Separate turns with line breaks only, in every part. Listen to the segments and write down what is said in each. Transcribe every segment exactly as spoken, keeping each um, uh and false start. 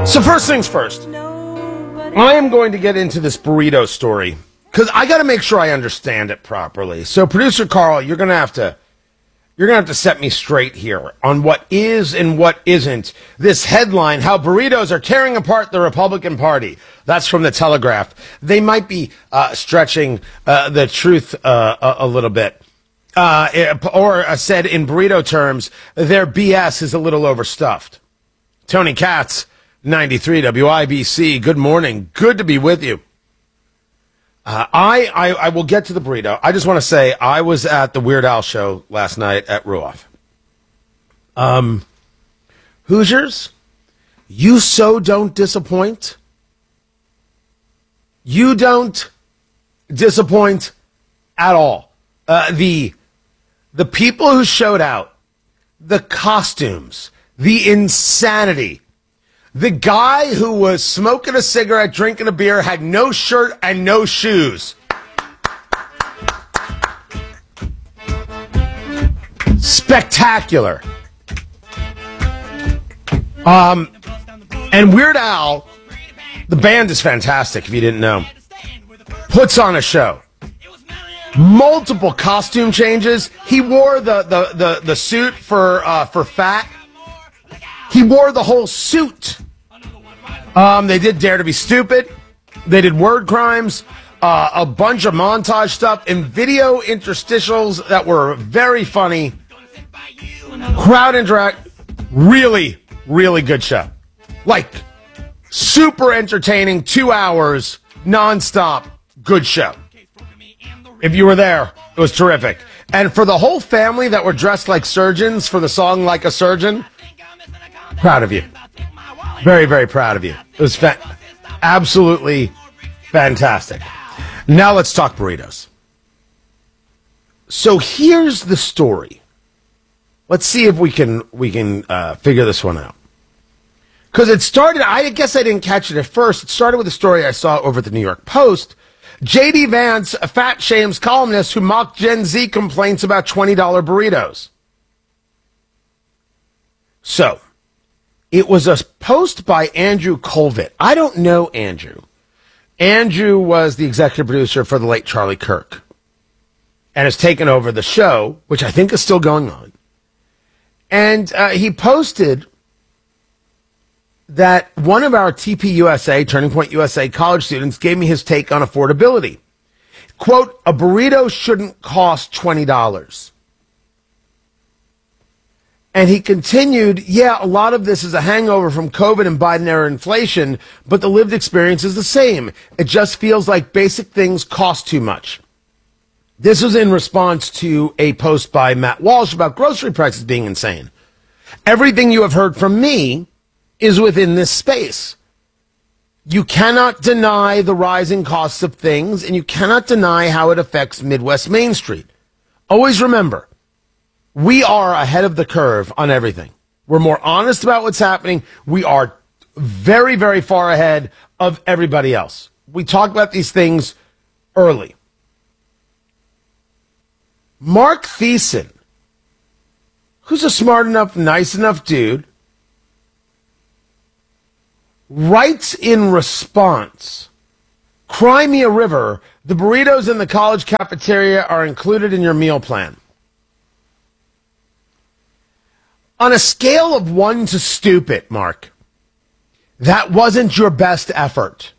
So first things first, I am going to get into this burrito story because I got to make sure I understand it properly. So producer Carl, you're going to have to you're going to have to set me straight here on what is and what isn't this headline, how burritos are tearing apart the Republican Party. That's from the Telegraph. They might be uh, stretching uh, the truth uh, a, a little bit. Uh, or uh, said in burrito terms, their B S is a little overstuffed. Tony Katz, ninety-three W I B C. Good morning. Good to be with you. Uh, I, I I will get to the burrito. I just want to say I was at the Weird Al show last night at Ruoff. Um, Hoosiers, you so don't disappoint. You don't disappoint at all. Uh, the the people who showed out, the costumes, the insanity. The guy who was smoking a cigarette, drinking a beer, had no shirt and no shoes. Spectacular. Um, and Weird Al, the band is fantastic, if you didn't know, puts on a show. Multiple costume changes. He wore the, the, the, the suit for, uh, for Fat. He wore the whole suit. Um, they did Dare to be Stupid. They did Word Crimes, uh, a bunch of montage stuff, and video interstitials that were very funny. Crowd interact. Really, really good show. Like, super entertaining, two hours, nonstop, good show. If you were there, it was terrific. And for the whole family that were dressed like surgeons for the song Like a Surgeon, proud of you. Very, very proud of you. It was fa- absolutely fantastic. Now let's talk burritos. So here's the story. Let's see if we can we can uh, figure this one out. Because it started, I guess I didn't catch it at first. It started with a story I saw over at the New York Post. J D Vance, a fat shames columnist who mocked Gen Z complaints about twenty dollar burritos. So, it was a post by Andrew Colvett. I don't know Andrew. Andrew was the executive producer for the late Charlie Kirk and has taken over the show, which I think is still going on. And uh, he posted that one of our T P U S A, Turning Point U S A college students gave me his take on affordability. Quote, a burrito shouldn't cost twenty dollars. And he continued, yeah, a lot of this is a hangover from COVID and Biden-era inflation, but the lived experience is the same. It just feels like basic things cost too much. This was in response to a post by Matt Walsh about grocery prices being insane. Everything you have heard from me is within this space. You cannot deny the rising costs of things, and you cannot deny how it affects Midwest Main Street. Always remember, we are ahead of the curve on everything. We're more honest about what's happening. We are very, very far ahead of everybody else. We talk about these things early. Mark Thiessen, who's a smart enough, nice enough dude, writes in response, Cry me a river, the burritos in the college cafeteria are included in your meal plan. On a scale of one to stupid, Mark, that wasn't your best effort.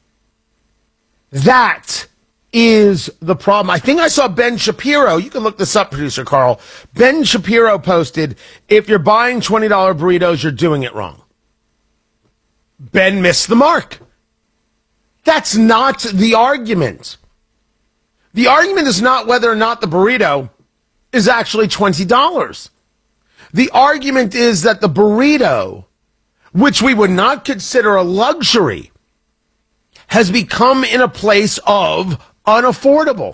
That is the problem. I think I saw Ben Shapiro. You can look this up, producer Carl. Ben Shapiro posted, if you're buying twenty dollar burritos, you're doing it wrong. Ben missed the mark. That's not the argument. The argument is not whether or not the burrito is actually twenty dollars. The argument is that the burrito, which we would not consider a luxury, has become in a place of unaffordable.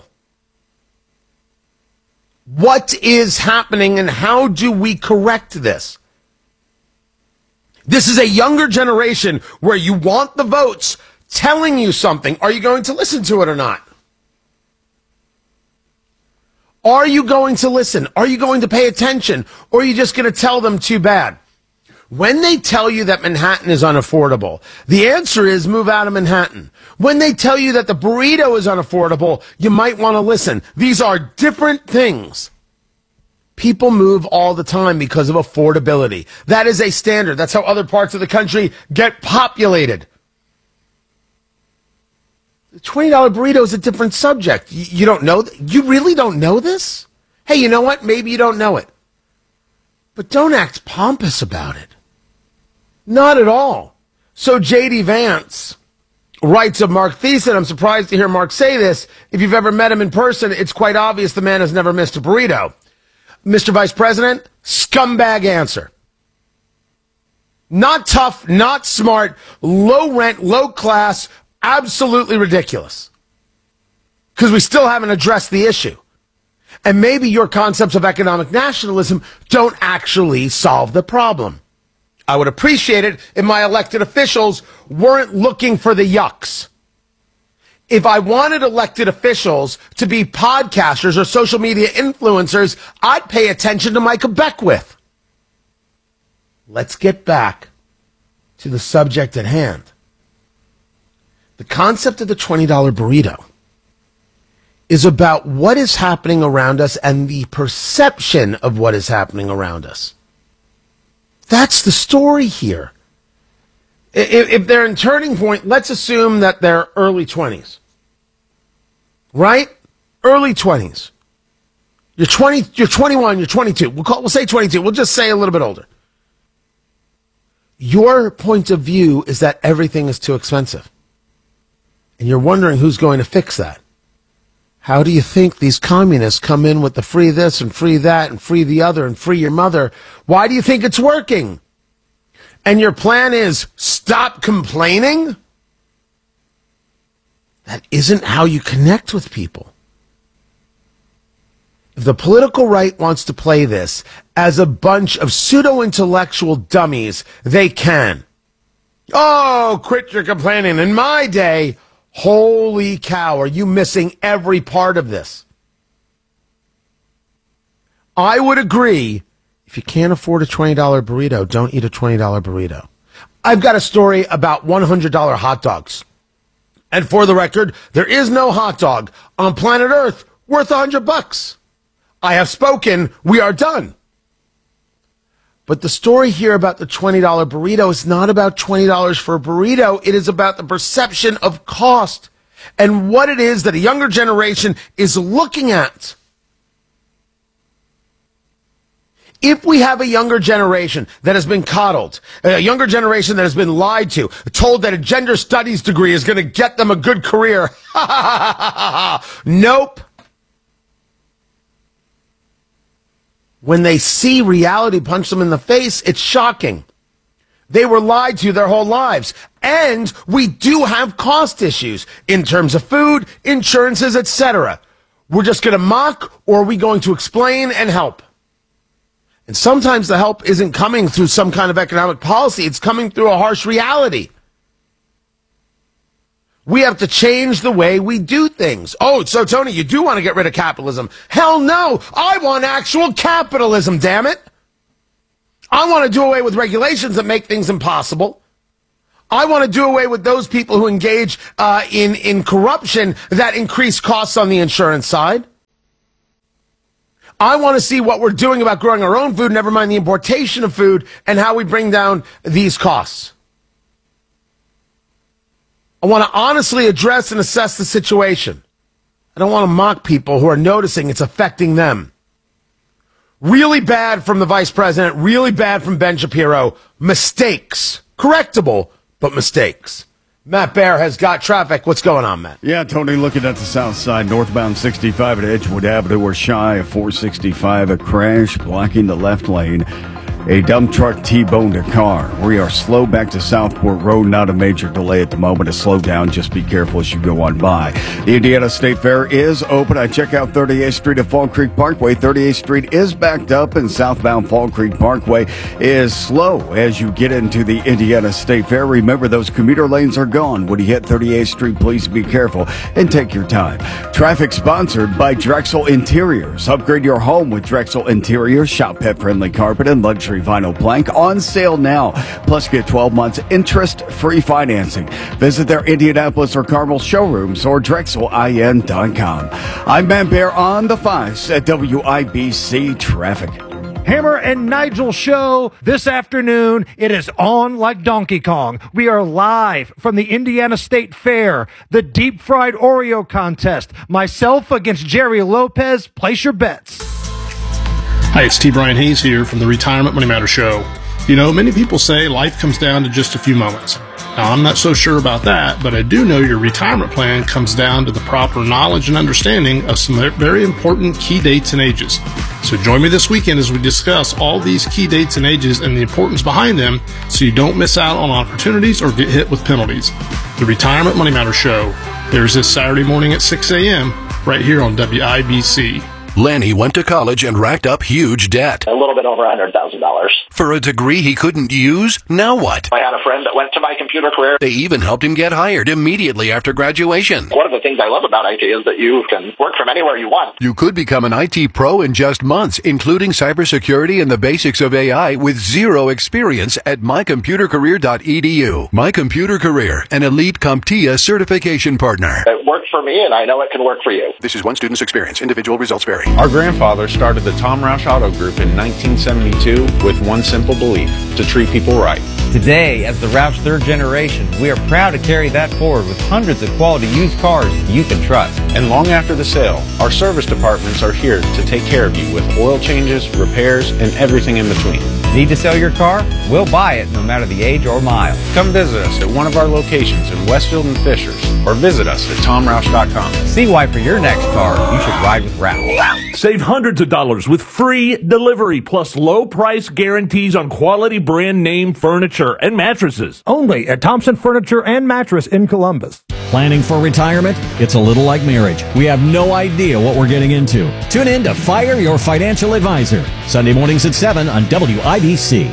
What is happening and how do we correct this? This is a younger generation where you want the votes telling you something. Are you going to listen to it or not? Are you going to listen? Are you going to pay attention? Or are you just going to tell them too bad? When they tell you that Manhattan is unaffordable, the answer is move out of Manhattan. When they tell you that the burrito is unaffordable, you might want to listen. These are different things. People move all the time because of affordability. That is a standard. That's how other parts of the country get populated. The twenty dollar burrito is a different subject. You, you don't know? Th- you really don't know this? Hey, you know what? Maybe you don't know it. But don't act pompous about it. Not at all. So J D Vance writes of Mark Thiessen. I'm surprised to hear Mark say this. If you've ever met him in person, it's quite obvious the man has never missed a burrito. Mister Vice President, scumbag answer. Not tough, not smart, low rent, low class, absolutely ridiculous. Because we still haven't addressed the issue. And maybe your concepts of economic nationalism don't actually solve the problem. I would appreciate it if my elected officials weren't looking for the yucks. If I wanted elected officials to be podcasters or social media influencers, I'd pay attention to Micah Beckwith. Let's get back to the subject at hand. The concept of the twenty dollar burrito is about what is happening around us and the perception of what is happening around us. That's the story here. If, if they're in turning point, let's assume that they're early twenties. Right? Early twenties. You're twenty, you're twenty-one, you're twenty-two. We'll call, we'll say twenty-two. We'll just say a little bit older. Your point of view is that everything is too expensive. And you're wondering who's going to fix that. How do you think these communists come in with the free this and free that and free the other and free your mother? Why do you think it's working? And your plan is stop complaining? That isn't how you connect with people. If the political right wants to play this as a bunch of pseudo-intellectual dummies, they can. Oh, quit your complaining. In my day, holy cow, are you missing every part of this? I would agree, if you can't afford a twenty dollar burrito, don't eat a twenty dollar burrito. I've got a story about one hundred dollar hot dogs. And for the record, there is no hot dog on planet Earth worth one hundred bucks. I have spoken. We are done. But the story here about the twenty dollar burrito is not about twenty dollars for a burrito. It is about the perception of cost and what it is that a younger generation is looking at. If we have a younger generation that has been coddled, a younger generation that has been lied to, told that a gender studies degree is going to get them a good career, nope. When they see reality punch them in the face, it's shocking. They were lied to their whole lives. And we do have cost issues in terms of food, insurances, et cetera. We're just going to mock, or are we going to explain and help? And sometimes the help isn't coming through some kind of economic policy. It's coming through a harsh reality. We have to change the way we do things. Oh, so Tony, you do want to get rid of capitalism. Hell no. I want actual capitalism, damn it. I want to do away with regulations that make things impossible. I want to do away with those people who engage uh, in, in corruption that increase costs on the insurance side. I want to see what we're doing about growing our own food, never mind the importation of food, and how we bring down these costs. I want to honestly address and assess the situation. I don't want to mock people who are noticing it's affecting them. Really bad from the vice president, really bad from Ben Shapiro. Mistakes. Correctable, but mistakes. Matt Bear has got traffic. What's going on, Matt?
Yeah, Tony, looking at the south side, northbound sixty-five at Edgewood Avenue, we're shy of four sixty-five, a crash blocking the left lane. A dump truck T-boned a car. We are slow back to Southport Road. Not a major delay at the moment. A slow down. Just be careful as you go on by. The Indiana State Fair is open. I check out thirty-eighth Street at Fall Creek Parkway. thirty-eighth Street is backed up, and southbound Fall Creek Parkway is slow as you get into the Indiana State Fair. Remember, those commuter lanes are gone. When you hit thirty-eighth Street, please be careful and take your time. Traffic sponsored by Drexel Interiors. Upgrade your home with Drexel Interiors. Shop pet-friendly carpet and luxury Country Vinyl Plank on sale now. Plus, get twelve months interest-free financing. Visit their Indianapolis or Carmel showrooms or Drexel I N dot com. I'm Matt Bear on the fives at W I B C Traffic.
Hammer and Nigel show this afternoon. It is on like Donkey Kong. We are live from the Indiana State Fair, the deep fried Oreo contest. Myself against Jerry Lopez. Place your bets.
Hi, it's T. Brian Hayes here from the Retirement Money Matter Show. You know, many people say life comes down to just a few moments. Now, I'm not so sure about that, but I do know your retirement plan comes down to the proper knowledge and understanding of some very important key dates and ages. So join me this weekend as we discuss all these key dates and ages and the importance behind them so you don't miss out on opportunities or get hit with penalties. The Retirement Money Matter Show airs this Saturday morning at six a.m. right here on W I B C.
Lanny went to college and racked up huge debt.
A little bit over one hundred thousand dollars.
For a degree he couldn't use? Now what?
I had a friend that went to My Computer Career.
They even helped him get hired immediately after graduation.
One of the things I love about I T is that you can work from anywhere you want.
You could become an I T pro in just months, including cybersecurity and the basics of A I with zero experience at my computer career dot e d u. My Computer Career, an elite CompTIA certification partner.
It worked for me, and I know it can work for you.
This is one student's experience. Individual results vary.
Our grandfather started the Tom Roush Auto Group in nineteen seventy-two with one simple belief: to treat people right.
Today, as the Roush third generation, we are proud to carry that forward with hundreds of quality used cars you can trust.
And long after the sale, our service departments are here to take care of you with oil changes, repairs, and everything in between.
Need to sell your car? We'll buy it no matter the age or mile.
Come visit us at one of our locations in Westfield and Fishers, or visit us at tom roush dot com.
See why for your next car, you should ride with Roush.
Save hundreds of dollars with free delivery plus low price guarantees on quality brand name furniture and mattresses.
Only at Thompson Furniture and Mattress in Columbus.
Planning for retirement? It's a little like marriage. We have no idea what we're getting into. Tune in to Fire Your Financial Advisor, Sunday mornings at seven on W I B C.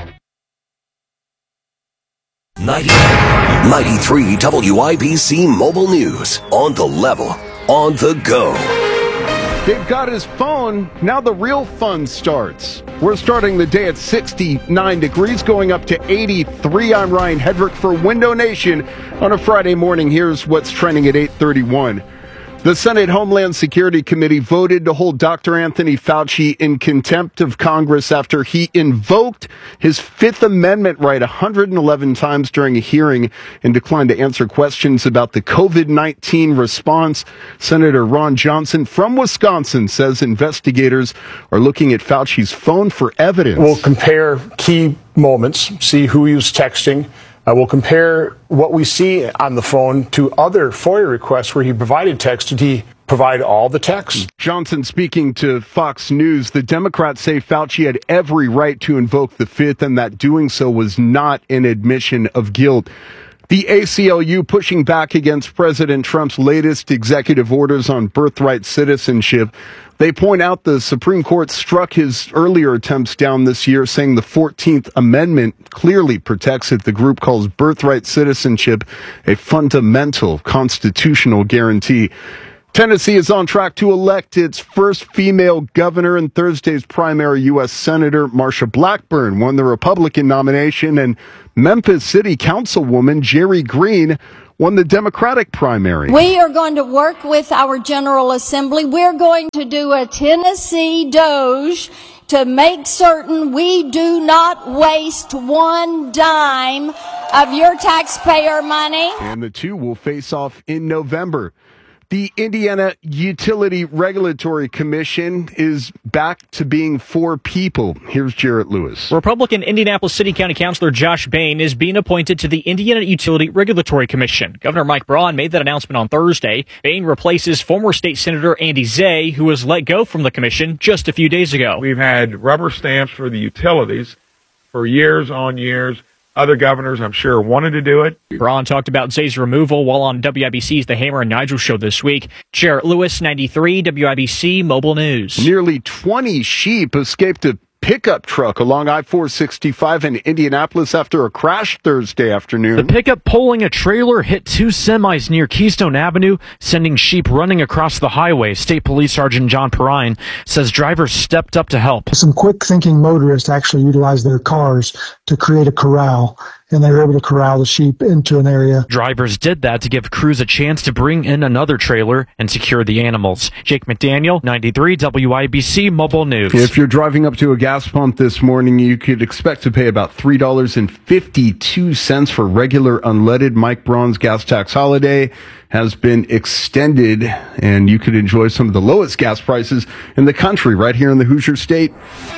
ninety-three W I B C Mobile News. On the level, on the go.
They've got his phone. Now the real fun starts. We're starting the day at sixty-nine degrees, going up to eighty-three. I'm Ryan Hedrick for Window Nation on a Friday morning. Here's what's trending at eight thirty-one. The Senate Homeland Security Committee voted to hold Doctor Anthony Fauci in contempt of Congress after he invoked his Fifth Amendment right one hundred eleven times during a hearing and declined to answer questions about the COVID nineteen response. Senator Ron Johnson from Wisconsin says investigators are looking at Fauci's phone for evidence.
We'll compare key moments, see who he was texting. Uh, we'll compare what we see on the phone to other FOIA requests where he provided text. Did he provide all the text?
Johnson speaking to Fox News. The Democrats say Fauci had every right to invoke the Fifth and that doing so was not an admission of guilt. The A C L U pushing back against President Trump's latest executive orders on birthright citizenship. They point out the Supreme Court struck his earlier attempts down this year, saying the fourteenth Amendment clearly protects it. The group calls birthright citizenship a fundamental constitutional guarantee. Tennessee is on track to elect its first female governor in Thursday's primary. U S Senator Marsha Blackburn won the Republican nomination, and Memphis City Councilwoman Jerry Green won the Democratic primary.
We are going to work with our General Assembly. We're going to do a Tennessee Doge to make certain we do not waste one dime of your taxpayer money.
And the two will face off in November. The Indiana Utility Regulatory Commission is back to being for people. Here's Jarrett Lewis.
Republican Indianapolis City County Councilor Josh Bain is being appointed to the Indiana Utility Regulatory Commission. Governor Mike Braun made that announcement on Thursday. Bain replaces former state senator Andy Zay, who was let go from the commission just a few days ago.
We've had rubber stamps for the utilities for years on years. Other governors, I'm sure, wanted to do it.
Braun talked about Zay's removal while on W I B C's The Hammer and Nigel show this week. Jarrett Lewis, ninety-three W I B C Mobile News.
Nearly twenty sheep escaped a pickup truck along I four sixty-five in Indianapolis after a crash Thursday afternoon.
The pickup pulling a trailer hit two semis near Keystone Avenue, sending sheep running across the highway. State Police Sergeant John Perrine says drivers stepped up to help.
Some quick-thinking motorists actually utilized their cars to create a corral, and they were able to corral the sheep into an area.
Drivers did that to give crews a chance to bring in another trailer and secure the animals. Jake McDaniel, ninety-three W I B C Mobile News.
If you're driving up to a gas pump this morning, you could expect to pay about three dollars and fifty-two cents for regular unleaded. Mike Braun's gas tax holiday has been extended, and you could enjoy some of the lowest gas prices in the country right here in the Hoosier State.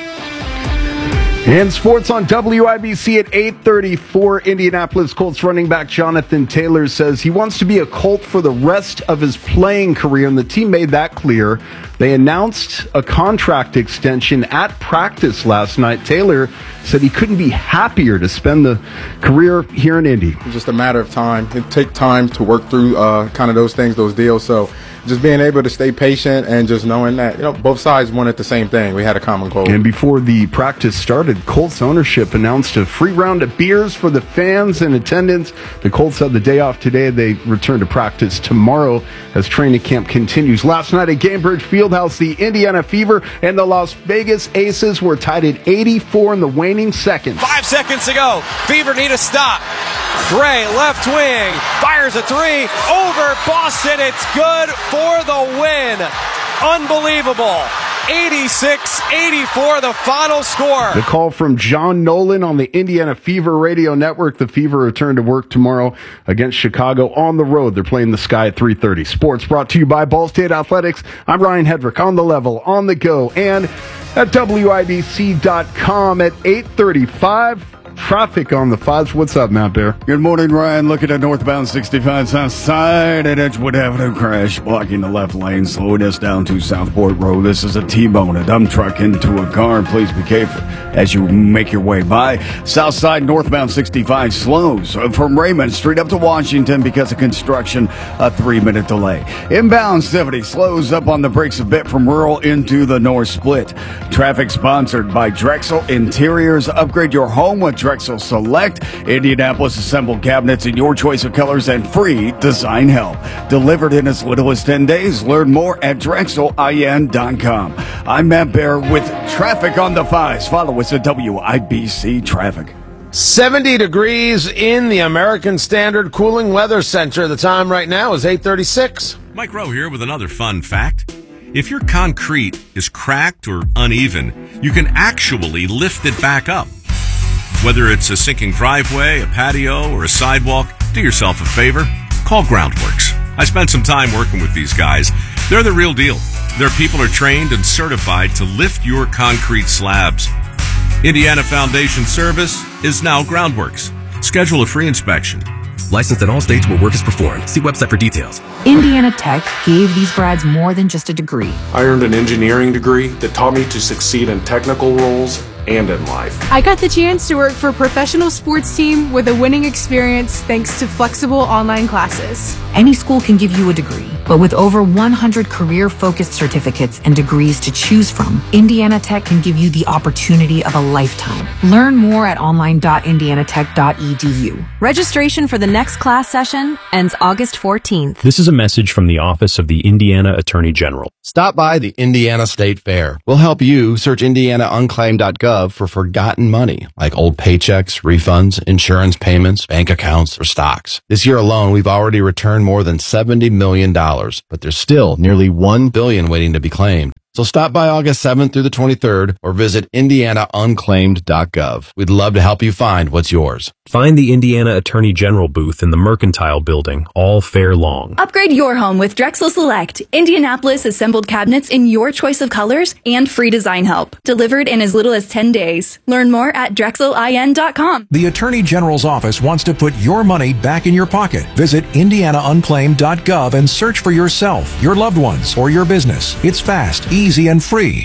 And sports on W I B C at eight thirty-four. Indianapolis Colts running back Jonathan Taylor says he wants to be a Colt for the rest of his playing career, and the team made that clear. They announced a contract extension at practice last night. Taylor said he couldn't be happier to spend the career here in Indy.
It's just a matter of time. It takes time to work through uh, kind of those things, those deals. So just being able to stay patient and just knowing that, you know, both sides wanted the same thing. We had a common goal.
And before the practice started, Colts ownership announced a free round of beers for the fans in attendance. The Colts had the day off today. They return to practice tomorrow as training camp continues. Last night at Gainbridge Fieldhouse, the Indiana Fever and the Las Vegas Aces were tied at eighty-four in the waning seconds.
Five seconds to go. Fever need a stop. Gray, left wing, fires a three over Boston. It's good for the win. Unbelievable. eighty-six eighty-four, the final score.
The call from John Nolan on the Indiana Fever Radio Network. The Fever return to work tomorrow against Chicago on the road. They're playing the Sky at three thirty. Sports brought to you by Ball State Athletics. I'm Ryan Hedrick on the level, on the go, and at W I B C dot com at eight thirty-five. Traffic on the fives. What's up, Matt Bear?
Good morning, Ryan. Looking at northbound sixty-five south side at Edgewood Avenue. Crash blocking the left lane, slowing us down to Southport Road. This is a T-bone, a dump truck into a car. Please be careful as you make your way by. South side northbound sixty-five slows from Raymond Street up to Washington because of construction. A three-minute delay. Inbound seventy slows up on the brakes a bit from rural into the north split. Traffic sponsored by Drexel Interiors. Upgrade your home with Drexel Select, Indianapolis assembled cabinets in your choice of colors and free design help. Delivered in as little as ten days. Learn more at Drexel I N dot com. I'm Matt Bear with traffic on the fives. Follow us at W I B C Traffic.
seventy degrees in the American Standard Cooling Weather Center. The time right now is eight thirty-six.
Mike Rowe here with another fun fact. If your concrete is cracked or uneven, you can actually lift it back up. Whether it's a sinking driveway, a patio, or a sidewalk, do yourself a favor. Call Groundworks. I spent some time working with these guys. They're the real deal. Their people are trained and certified to lift your concrete slabs. Indiana Foundation Service is now Groundworks. Schedule a free inspection.
Licensed in all states where work is performed. See website for details.
Indiana Tech gave these grads more than just a degree.
I earned an engineering degree that taught me to succeed in technical roles and in life.
I got the chance to work for a professional sports team with a winning experience thanks to flexible online classes.
Any school can give you a degree, but with over one hundred career-focused certificates and degrees to choose from, Indiana Tech can give you the opportunity of a lifetime. Learn more at online dot indiana tech dot e d u.
Registration for the next class session ends August fourteenth.
This is a message from the Office of the Indiana Attorney General.
Stop by the Indiana State Fair. We'll help you search indiana unclaimed dot gov for forgotten money, like old paychecks, refunds, insurance payments, bank accounts, or stocks. This year alone, we've already returned more than seventy million dollars, but there's still nearly one billion dollars waiting to be claimed. So stop by August seventh through the twenty-third or visit indiana unclaimed dot gov. We'd love to help you find what's yours.
Find the Indiana Attorney General booth in the Mercantile Building all fair long.
Upgrade your home with Drexel Select, Indianapolis assembled cabinets in your choice of colors and free design help. Delivered in as little as ten days. Learn more at drexel I N dot com.
The Attorney General's office wants to put your money back in your pocket. Visit indiana unclaimed dot gov and search for yourself, your loved ones, or your business. It's fast, easy, and free.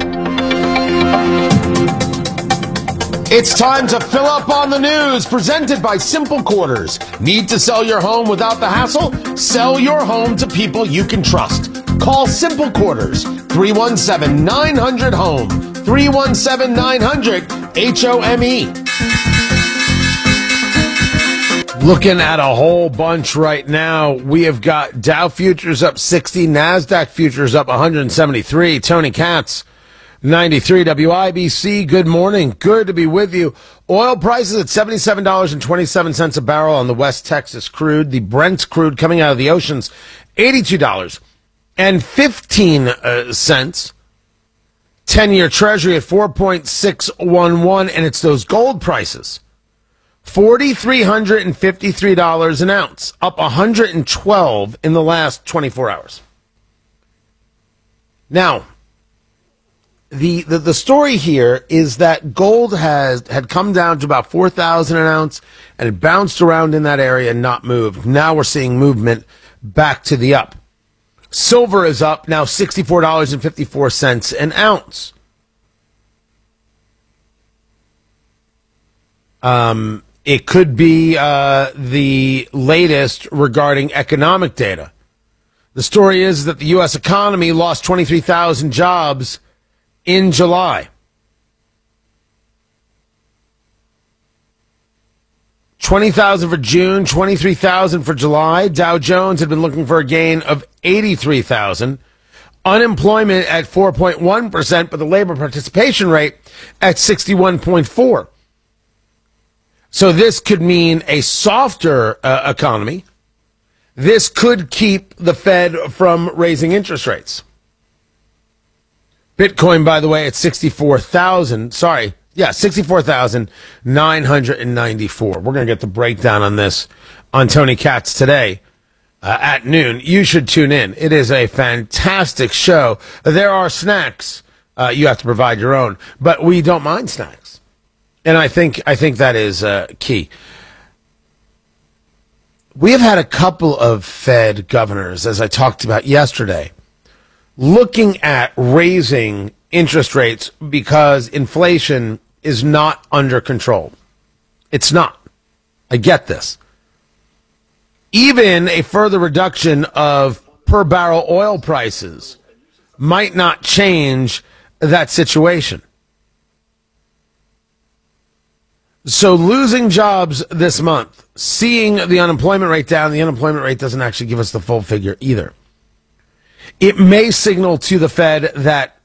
It's time to fill up on the news, presented by Simple Quarters. Need to sell your home without the hassle? Sell your home to people you can trust. Call Simple Quarters, three one seven, nine hundred, home. three one seven, nine hundred, H O M E. Looking at a whole bunch right now. We have got Dow futures up sixty, NASDAQ futures up one hundred seventy-three. Tony Katz, ninety-three W I B C. Good morning. Good to be with you. Oil prices at seventy-seven dollars and twenty-seven cents a barrel on the West Texas crude. The Brent crude coming out of the oceans, eighty-two dollars and fifteen cents. ten-year Treasury at four point six one one, and it's those gold prices. four thousand three hundred fifty-three dollars an ounce, up one hundred twelve in the last twenty-four hours. Now, the, the, the story here is that gold has had come down to about four thousand an ounce, and it bounced around in that area and not moved. Now we're seeing movement back to the up. Silver is up, now sixty-four dollars and fifty-four cents an ounce. Um, it could be uh, the latest regarding economic data. The story is that the U S economy lost twenty-three thousand jobs in July. twenty thousand for June, twenty-three thousand for July. Dow Jones had been looking for a gain of eighty-three thousand. Unemployment at four point one percent, but the labor participation rate at sixty-one point four. So this could mean a softer uh, economy. This could keep the Fed from raising interest rates. Bitcoin, by the way, at sixty-four thousand. Sorry. Yeah, sixty-four thousand nine hundred ninety-four. We're going to get the breakdown on this on Tony Katz today uh, at noon. You should tune in. It is a fantastic show. There are snacks. Uh, you have to provide your own, but we don't mind snacks. And I think I think that is uh, key. We have had a couple of Fed governors, as I talked about yesterday, looking at raising interest rates because inflation is not under control. It's not. I get this. Even a further reduction of per barrel oil prices might not change that situation. So losing jobs this month, seeing the unemployment rate down, the unemployment rate doesn't actually give us the full figure either. It may signal to the Fed that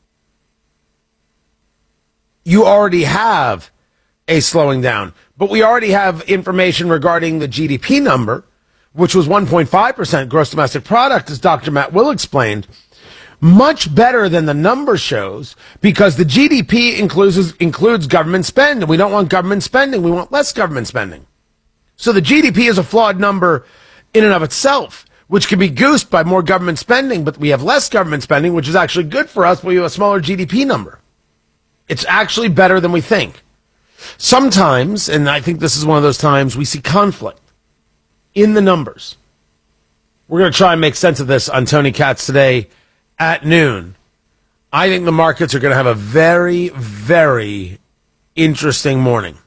you already have a slowing down, but we already have information regarding the G D P number, which was one point five percent gross domestic product, as Doctor Matt Will explained, much better than the number shows, because the G D P includes, includes government spend, and we don't want government spending. We want less government spending. So the G D P is a flawed number in and of itself, which can be goosed by more government spending, but we have less government spending, which is actually good for us, but we have a smaller G D P number. It's actually better than we think. Sometimes, and I think this is one of those times, we see conflict in the numbers. We're going to try and make sense of this on Tony Katz today at noon. I think the markets are going to have a very, very interesting morning.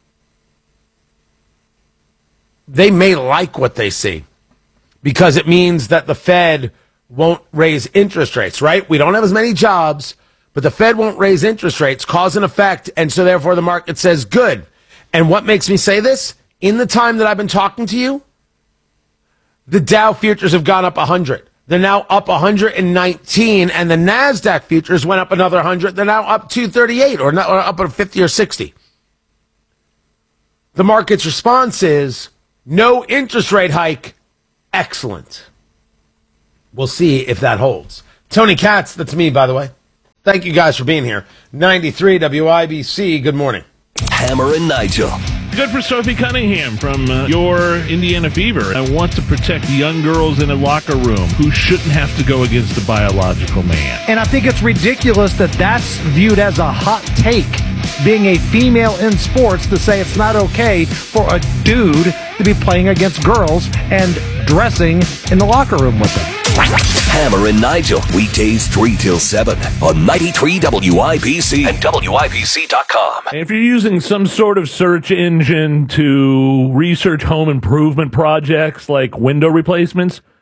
They may like what they see because it means that the Fed won't raise interest rates, right? We don't have as many jobs, but the Fed won't raise interest rates, cause and effect, and so therefore the market says good. And what makes me say this? In the time that I've been talking to you, the Dow futures have gone up one hundred. They're now up one hundred nineteen, and the NASDAQ futures went up another one hundred. They're now up two thirty-eight, or, not, or up at fifty or sixty. The market's response is no interest rate hike. Excellent. We'll see if that holds. Tony Katz, that's me, by the way. Thank you guys for being here. ninety-three W I B C, good morning.
Hammer and Nigel.
Good for Sophie Cunningham from uh, your Indiana Fever. I want to protect young girls in a locker room who shouldn't have to go against a biological man.
And I think it's ridiculous that that's viewed as a hot take, being a female in sports, to say it's not okay for a dude to be playing against girls and dressing in the locker room with them.
Hammer and Nigel, weekdays three till seven on ninety-three W I B C and W I B C dot com.
If you're using some sort of search engine to research home improvement projects like window replacements,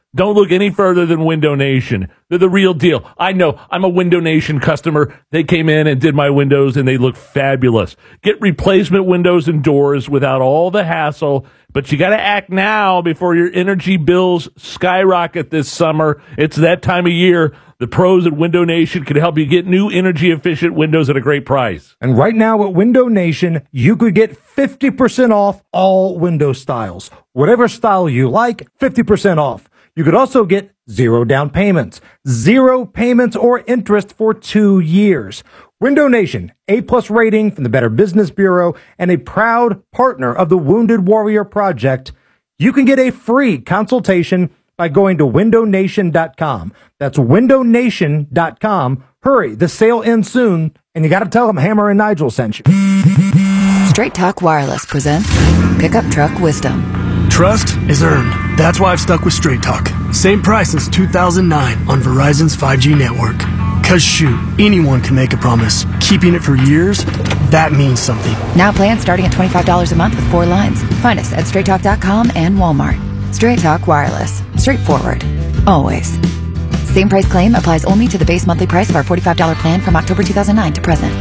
Don't look any further than Window Nation. They're the real deal. I know. I'm a Window Nation customer. They came in and did my windows, and they look fabulous. Get replacement windows and doors without all the hassle, but you got to act now before your energy bills skyrocket this summer. It's that time of year. The pros at Window Nation can help you get new energy-efficient windows at a great price.
And right now at Window Nation, you could get fifty percent off all window styles. Whatever style you like, fifty percent off. You could also get zero down payments, zero payments or interest for two years. Window Nation, A-plus rating from the Better Business Bureau and a proud partner of the Wounded Warrior Project. You can get a free consultation by going to window nation dot com. That's window nation dot com. Hurry, the sale ends soon, and you got to tell them Hammer and Nigel sent you.
Straight Talk Wireless presents Pickup Truck Wisdom.
Trust is earned. That's why I've stuck with Straight Talk. Same price since two thousand nine on Verizon's five G network. Cause shoot, anyone can make a promise. Keeping it for years, that means something.
Now plans starting at twenty-five dollars a month with four lines. Find us at straight talk dot com and Walmart. Straight Talk Wireless. Straightforward. Always. Same price claim applies only to the base monthly price of our forty-five dollars plan from October two thousand nine to present.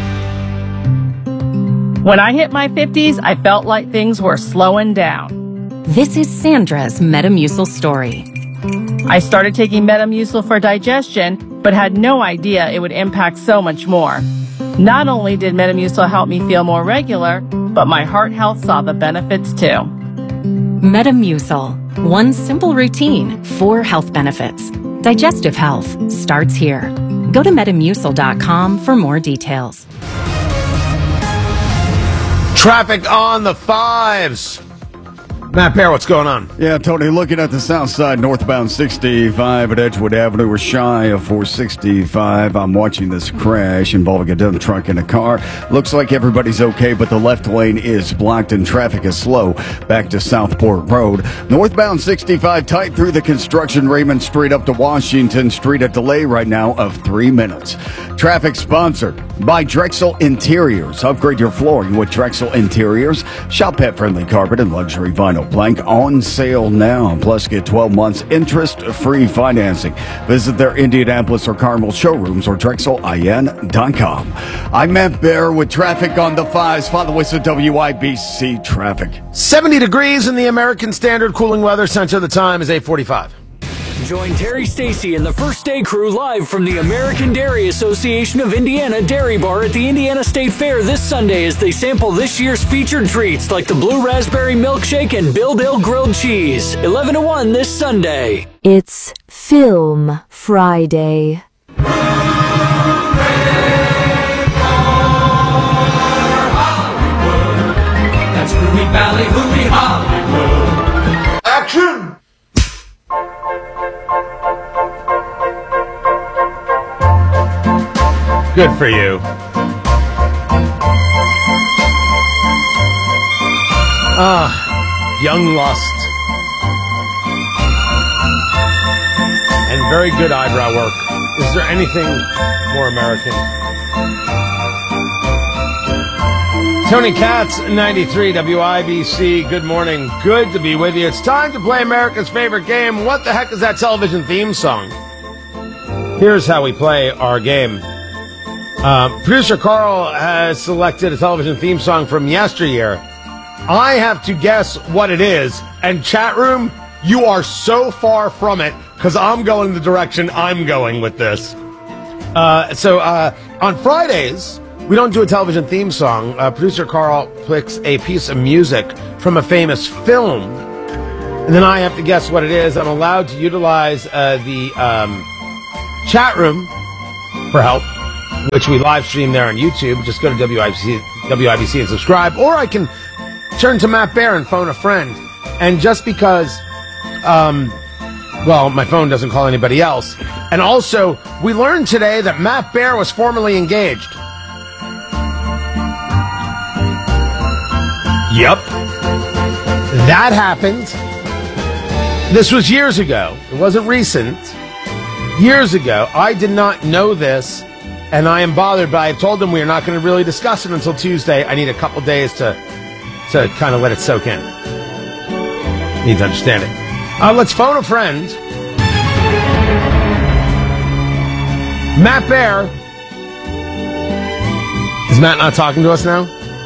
When I hit my fifties, I felt like things were slowing down.
This is Sandra's Metamucil story.
I started taking Metamucil for digestion, but had no idea it would impact so much more. Not only did Metamucil help me feel more regular, but my heart health saw the benefits too.
Metamucil. One simple routine, four health benefits. Digestive health starts here. Go to metamucil dot com for more details.
Traffic on the fives. Matt Bear, what's going on?
Yeah, Tony, looking at the south side, northbound sixty-five at Edgewood Avenue. We're shy of four sixty-five. I'm watching this crash involving a dump truck and a car. Looks like everybody's okay, but the left lane is blocked and traffic is slow back to Southport Road. Northbound sixty-five tight through the construction Raymond Street up to Washington Street. A delay right now of three minutes. Traffic sponsored by Drexel Interiors. Upgrade your flooring with Drexel Interiors. Shop pet-friendly carpet and luxury vinyl plank on sale now. Plus, get twelve months interest-free financing. Visit their Indianapolis or Carmel showrooms or drexel I N dot com. I'm Matt Bear with traffic on the fives. Follow us at W I B C Traffic.
seventy degrees in the American Standard Cooling Weather Center. The time is eight forty-five.
Join Terry Stacy and the First Day crew live from the American Dairy Association of Indiana Dairy Bar at the Indiana State Fair this Sunday as they sample this year's featured treats like the Blue Raspberry Milkshake and Bill Dale Grilled Cheese. eleven to one this Sunday.
It's Film Friday.
That's Ruby Valley, Ruby Hollywood.
Action! Good for you. Ah, young lust. And very good eyebrow work. Is there anything more American? Tony Katz, ninety-three W I B C. Good morning. Good to be with you. It's time to play America's favorite game. What the heck is that television theme song? Here's how we play our game. Uh, producer Carl has selected a television theme song from yesteryear. I have to guess what it is. And chat room, you are so far from it because I'm going the direction I'm going with this. Uh, so uh, on Fridays, we don't do a television theme song. Uh, producer Carl picks a piece of music from a famous film. And then I have to guess what it is. I'm allowed to utilize uh, the um, chat room for help, which we live stream there on YouTube. Just go to W I B C, W I B C and subscribe. Or I can turn to Matt Bear and phone a friend. And just because, um, well, my phone doesn't call anybody else. And also, we learned today that Matt Bear was formerly engaged. Yep. That happened. This was years ago. It wasn't recent. Years ago. I did not know this. And I am bothered, but I told them we are not going to really discuss it until Tuesday. I need a couple days to to kind of let it soak in. Need to understand it. Uh, let's phone a friend. Matt Bear. Is Matt not talking to us now?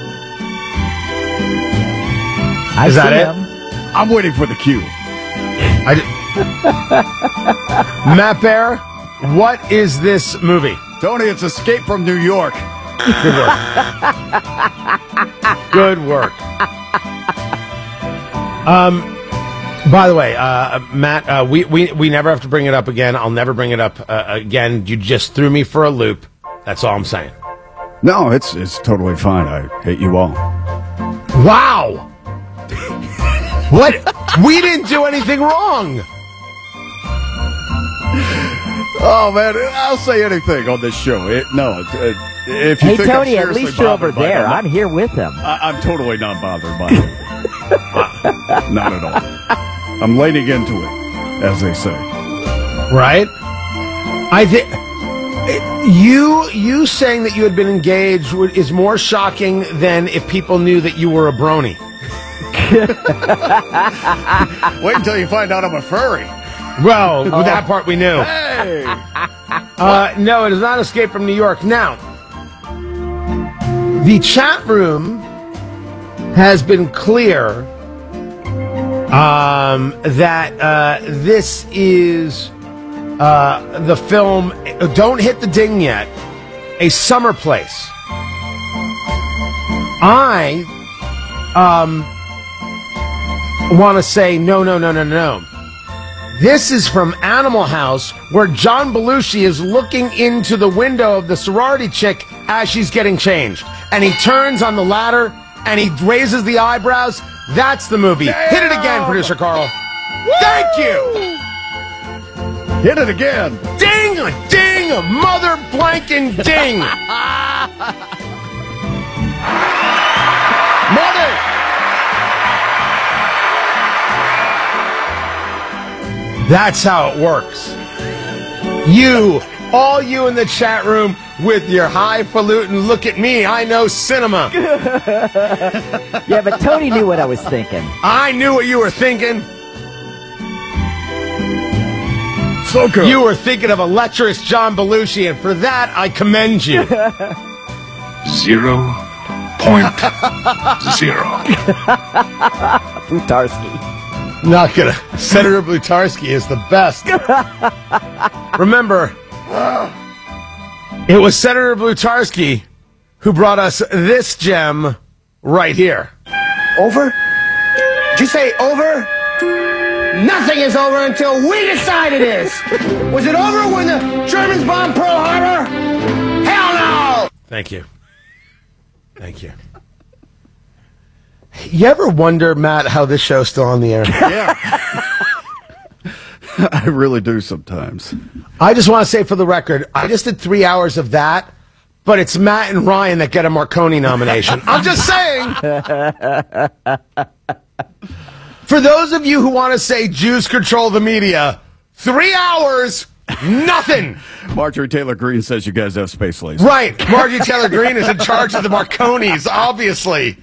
I
Is that
see
it?
him.
I'm waiting for the cue.
I di- Matt Bear, what is this movie?
Tony, it's Escape from New York.
Good work. Good work. Um, by the way, uh, Matt, uh, we, we, we never have to bring it up again. I'll never bring it up uh, again. You just threw me for a loop. That's all I'm saying.
No, it's it's totally fine. I hate you all.
Wow. What? We didn't do anything wrong.
Oh man, I'll say anything on this show. It, no, it, it, if you
Hey,
think
Tony,
I'm
at least
seriously
you're over
bothered by it,
there.
I'm,
I'm here with him.
I, I'm totally not bothered by it. Not at all. I'm leaning into it, as they say.
Right? I think you you saying that you had been engaged would- is more shocking than if people knew that you were a brony.
Wait until you find out I'm a furry.
Well, with that part we knew.
Hey!
Uh, no, it is not Escape from New York. Now, the chat room has been clear um, that uh, this is uh, the film, don't hit the ding yet, A Summer Place. I um, want to say no, no, no, no, no. This is from Animal House, where John Belushi is looking into the window of the sorority chick as she's getting changed. And he turns on the ladder, and he raises the eyebrows. That's the movie.
Damn!
Hit it again, Producer Carl. Woo! Thank you!
Hit it again.
Ding! Ding! Mother blanking ding! Mother! That's how it works. You, all you in the chat room with your highfalutin look at me, I know cinema.
Yeah, but Tony knew what I was thinking.
I knew what you were thinking.
So good.
You were thinking of a lecherous John Belushi, and for that, I commend you.
Zero point zero.
Butarski.
Not gonna. Senator Blutarski is the best. Remember, it was Senator Blutarski who brought us this gem right here.
Over? Did you say over? Nothing is over until we decide it is. Was it over when the Germans bombed Pearl Harbor? Hell no!
Thank you. Thank you. You ever wonder, Matt, how this show's still on the air?
Yeah. I really do sometimes.
I just want to say for the record, I just did three hours of that, but it's Matt and Ryan that get a Marconi nomination. I'm just saying. For those of you who want to say Jews control the media, three hours, nothing.
Marjorie Taylor Greene says you guys have space lasers.
Right. Marjorie Taylor Greene is in charge of the Marconis, obviously.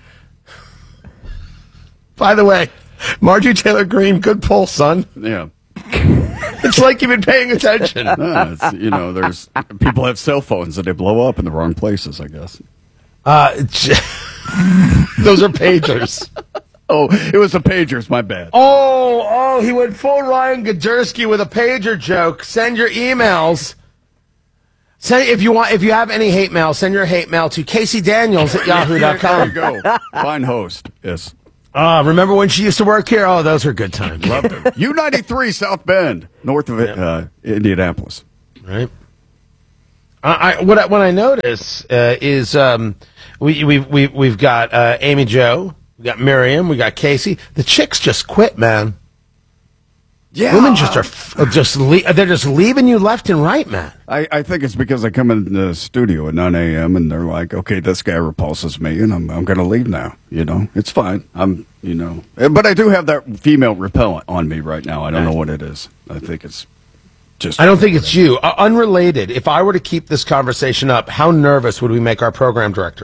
By the way, Marjorie Taylor Greene, good pull, son.
Yeah.
It's like you've been paying attention.
No, it's, you know, there's people have cell phones and they blow up in the wrong places, I guess.
Uh, those are pagers.
Oh, it was the pagers, my bad.
Oh, oh, he went full Ryan Gajerski with a pager joke. Send your emails. Send if you want if you have any hate mail, send your hate mail to Casey Daniels at yahoo dot com.
There you go. Fine host. Yes.
Uh, remember when she used to work here? Oh, those were good times.
Loved it. U ninety-three South Bend, north of it, uh, Indianapolis.
Right. I, I what I, what I notice uh, is um, we we we we've got uh, Amy Jo, we got Miriam, we got Casey. The chicks just quit, man.
Yeah,
women just are f- just le- they're just leaving you left and right, man.
I, I think it's because I come in the studio at nine a.m. and they're like, okay, this guy repulses me, and I'm I'm going to leave now. You know, it's fine. I'm you know, but I do have that female repellent on me right now. I don't know what it is. I think it's just.
I don't think it's you. Uh, unrelated. If I were to keep this conversation up, how nervous would we make our program director?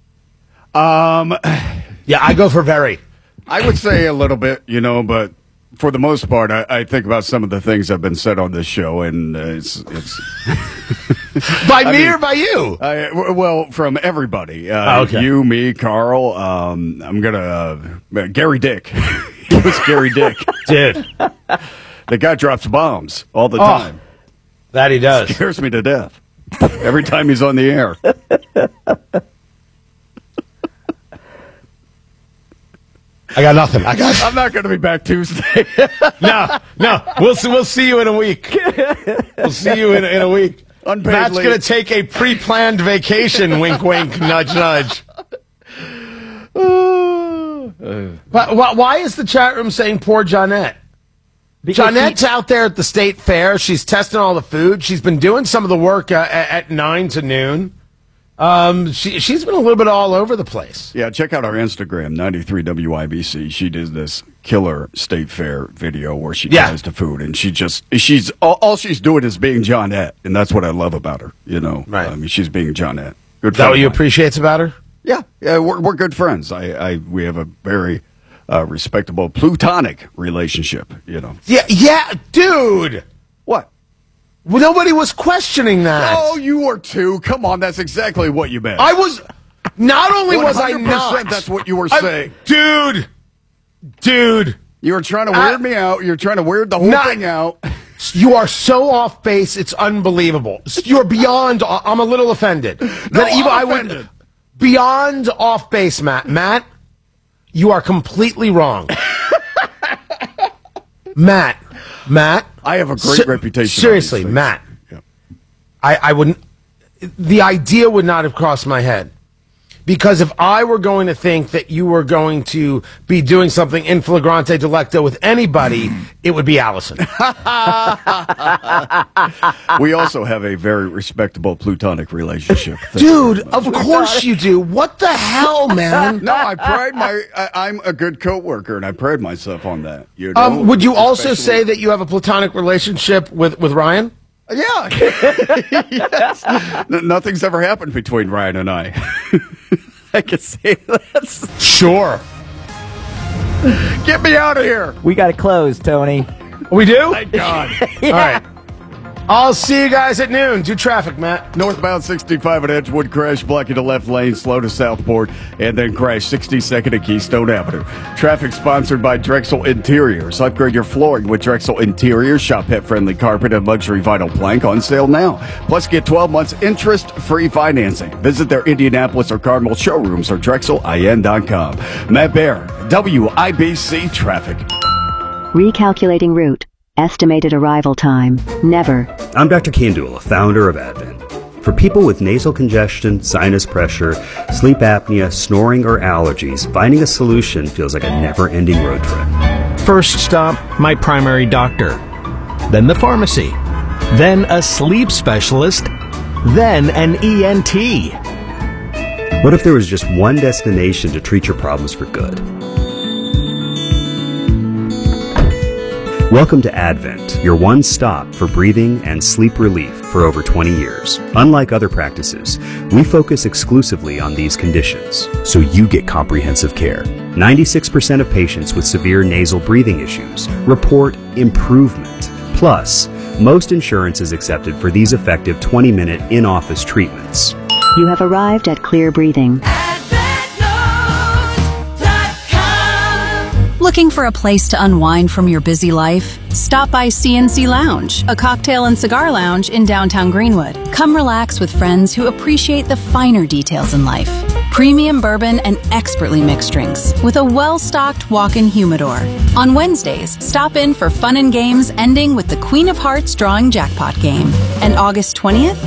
Um.
Yeah, I go for very.
I would say a little bit, you know, but for the most part, I, I think about some of the things that have been said on this show, and uh, it's it's
by
I
me
mean,
or by you?
I, well, from everythody. Uh,
Oh, okay.
You, me, Carl. Um, I'm gonna uh, Gary Dick. It was Gary Dick,
dude.
The guy drops bombs all the
Oh,
time.
That he does.
Scares me to death every time he's on the air.
I got nothing. I got.
I'm not going to be back Tuesday.
no, no. We'll see. We'll see you in a week. We'll see you in, in a week.
Unpaid
Matt's
leave.
going to take a pre-planned vacation. Wink, wink. Nudge, nudge. But why, why is the chat room saying poor Johnette?
Because
Johnette's out there at the state fair. She's testing all the food. She's been doing some of the work uh, at, at nine to noon. Um, she, she's been a little bit all over the place.
Yeah, check out our Instagram, ninety-three W I B C. She did this killer state fair video where she
Yeah.
tries the food, and she just, she's, all, all she's doing is being Johnette, and that's what I love about her, you know.
Right.
I mean, she's being Johnette. Good
Is that
friend
what you
of mine.
appreciate about her?
Yeah, yeah, we're, we're good friends. I, I, we have a very uh, respectable plutonic relationship, you know.
Yeah, yeah, dude.
What?
Well, nobody was questioning that.
Oh, you were too. Come on, that's exactly what you meant.
I was. Not only was I
one hundred percent
not.
That's what you were
I-
saying.
dude. Dude.
You were trying to
I-
weird me out. You're trying to weird the whole
Not-
thing out.
You are so off base. It's unbelievable. You're beyond. I'm a little offended.
No,
That
I'm
I would-
offended.
beyond off base, Matt. Matt, you are completely wrong. Matt, Matt.
I have a great
se-
reputation.
Seriously,
on these things.
Matt.
Yeah.
I, I wouldn't. The idea would not have crossed my head. Because if I were going to think that you were going to be doing something in flagrante delicto with anybody, it would be Allison.
We also have a very respectable plutonic relationship. Thank
Dude,
you very
of
much.
course you do. What the hell, man?
No, I pride my. I, I'm a good coworker, and I pride myself on that. You know,
Um, would you also
especially-
say that you have a platonic relationship with, with Ryan?
Yeah. Yes. N- nothing's ever happened between Ryan and I.
I can say that.
Sure.
Get me out of here.
We got to close, Tony.
We do?
Thank God.
All right. I'll see you guys at noon. Do traffic, Matt.
Northbound sixty-five at Edgewood, crash blocking the left lane, slow to Southport, and then crash sixty-second at Keystone Avenue. Traffic sponsored by Drexel Interiors. Upgrade your flooring with Drexel Interiors. Shop pet-friendly carpet and luxury vinyl plank on sale now. Plus, get twelve months interest-free financing. Visit their Indianapolis or Carmel showrooms or drexel I N dot com. Matt Bear, W I B C Traffic.
Recalculating route. Estimated arrival time. Never.
I'm Doctor Kandula, founder of Advent. For people with nasal congestion, sinus pressure, sleep apnea, snoring, or allergies, finding a solution feels like a never-ending road trip.
First stop, my primary doctor. Then the pharmacy. Then a sleep specialist. Then an E N T.
What if there was just one destination to treat your problems for good? Welcome to Advent, your one stop for breathing and sleep relief for over twenty years. Unlike other practices, we focus exclusively on these conditions, so you get comprehensive care. ninety-six percent of patients with severe nasal breathing issues report improvement. Plus, most insurance is accepted for these effective twenty-minute in-office treatments.
You have arrived at Clear Breathing.
Looking for a place to unwind from your busy life? Stop by C N C Lounge, a cocktail and cigar lounge in downtown Greenwood. Come relax with friends who appreciate the finer details in life. Premium bourbon and expertly mixed drinks with a well-stocked walk-in humidor. On Wednesdays, stop in for fun and games ending with the Queen of Hearts drawing jackpot game. And August twentieth?